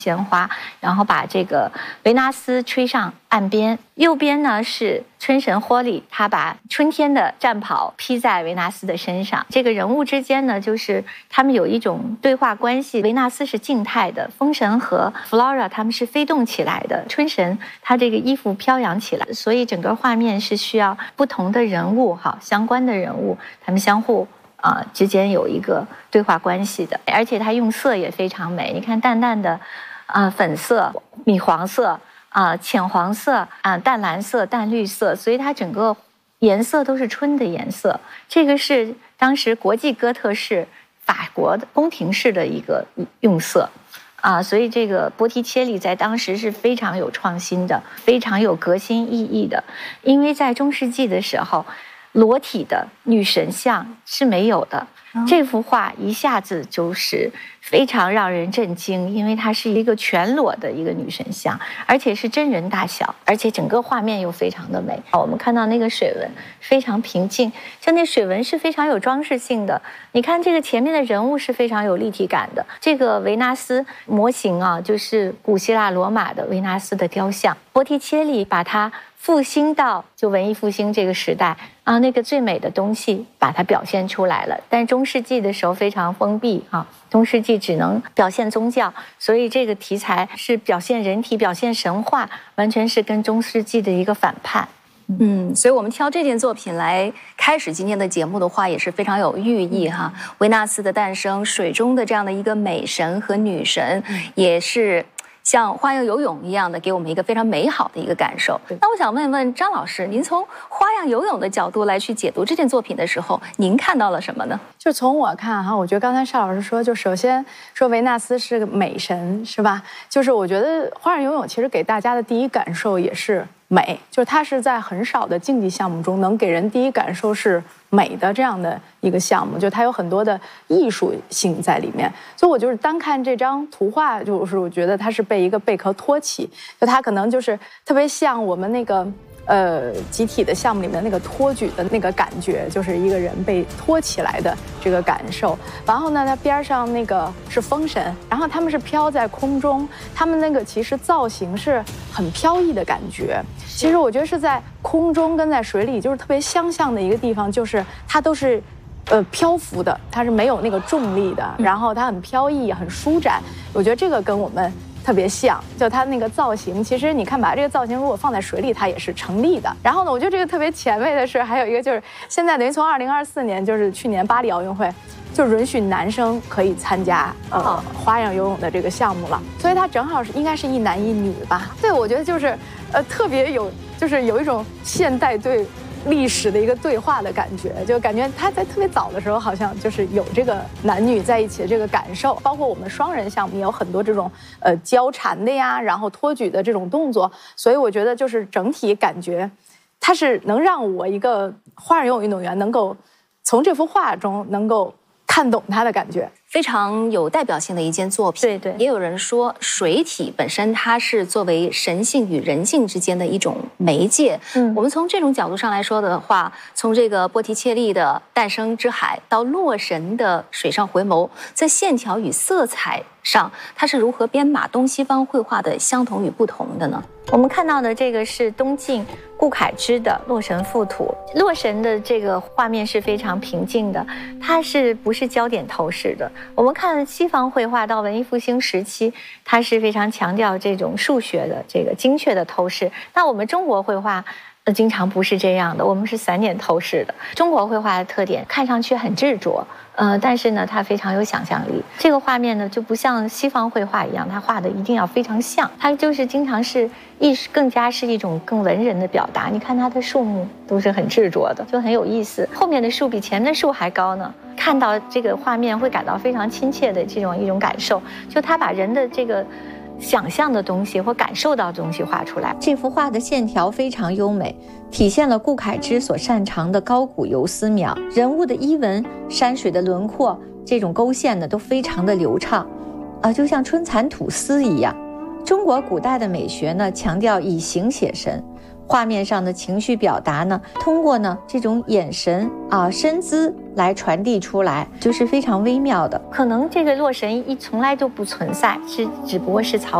鲜花，然后把这个维纳斯吹上岸边。右边呢是春神霍利，他把春天的战袍披在维纳斯的身上。这个人物之间呢，就是他们有一种对话关系。维纳斯是静态的，风神和 Flora 他们是飞动起来的，春神他这个衣服飘扬起来，所以整个画面是需要不同的人物相关的人物，他们相互之间有一个对话关系的。而且它用色也非常美，你看淡淡的粉色、米黄色浅黄色淡蓝色、淡绿色，所以它整个颜色都是春的颜色。这个是当时国际哥特式法国的宫廷式的一个用色所以这个波提切利在当时是非常有创新的，非常有革新意义的。因为在中世纪的时候，裸体的女神像是没有的。这幅画一下子就是非常让人震惊，因为它是一个全裸的一个女神像，而且是真人大小，而且整个画面又非常的美。我们看到那个水纹非常平静，像那水纹是非常有装饰性的。你看这个前面的人物是非常有立体感的。这个维纳斯模型就是古希腊罗马的维纳斯的雕像，波提切利把它复兴到就文艺复兴这个时代那个最美的东西把它表现出来了。但中世纪的时候非常封闭中世纪只能表现宗教，所以这个题材是表现人体、表现神话，完全是跟中世纪的一个反叛。 所以我们挑这件作品来开始今天的节目的话，也是非常有寓意维纳斯的诞生，水中的这样的一个美神和女神，也是像花样游泳一样的给我们一个非常美好的一个感受。那我想问问张老师，您从花样游泳的角度来去解读这件作品的时候，您看到了什么呢？ 就从我看我觉得刚才邵老师说，就首先说维纳斯是个美神，是吧？就是我觉得花样游泳其实给大家的第一感受也是美，就是它是在很少的竞技项目中能给人第一感受是美的这样的一个项目，就它有很多的艺术性在里面。所以我就是单看这张图画，就是我觉得它是被一个贝壳托起，就它可能就是特别像我们那个集体的项目里面那个托举的那个感觉，就是一个人被托起来的这个感受。然后呢，它边上那个是风神，然后他们是飘在空中，他们那个其实造型是很飘逸的感觉。其实我觉得是在空中跟在水里就是特别相像的一个地方，就是它都是漂浮的，它是没有那个重力的，然后它很飘逸很舒展。我觉得这个跟我们特别像，就它那个造型，其实你看把这个造型如果放在水里它也是成立的。然后呢，我觉得这个特别前卫的是还有一个就是现在等于从2024年就是去年巴黎奥运会就允许男生可以参加花样游泳的这个项目了，所以它正好是应该是一男一女吧。对，我觉得就是特别就是有一种现代对历史的一个对话的感觉，就感觉他在特别早的时候好像就是有这个男女在一起的这个感受。包括我们双人项目也有很多这种交缠的呀，然后托举的这种动作，所以我觉得就是整体感觉它是能让我一个花样游泳运动员能够从这幅画中能够看懂它的感觉。 非常有代表性的一件作品。 对， 也有人说水体本身它是作为神性与人性之间的一种媒介。我们从这种角度上来说的话，从这个波提切利的诞生之海到洛神的水上回眸，在线条与色彩上，它是如何编码东西方绘画的相同与不同的呢？ 我们看到的这个是东晋顾恺之的《洛神赋图》。洛神的这个画面是非常平静的，它是不是焦点透视的？我们看西方绘画到文艺复兴时期，它是非常强调这种数学的这个精确的透视。那我们中国绘画经常不是这样的，我们是散点透视的。中国绘画的特点看上去很执着，但是呢，它非常有想象力。这个画面呢，就不像西方绘画一样，它画的一定要非常像，它就是经常是更加是一种更文人的表达。你看它的树木都是很执着的，就很有意思。后面的树比前面的树还高呢，看到这个画面会感到非常亲切的一种感受。就他把人的这个想象的东西或感受到的东西画出来。这幅画的线条非常优美，体现了顾恺之所擅长的高古游丝描，人物的衣纹、山水的轮廓，这种勾线呢都非常的流畅，就像春蚕吐丝一样。中国古代的美学呢，强调以形写神， 画面上的情绪表达呢，通过呢这种眼神身姿来传递出来，就是非常微妙的。可能这个洛神一从来就不存在，只不过是曹